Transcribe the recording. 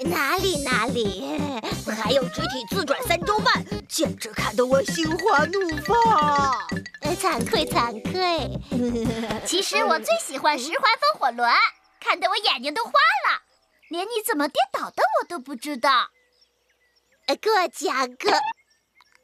哪里， 还有肢体自转3周半，简直看得我心花怒放。 惭愧。 其实我最喜欢10环风火轮，看得我眼睛都花了，连你怎么跌倒的我都不知道。 过奖。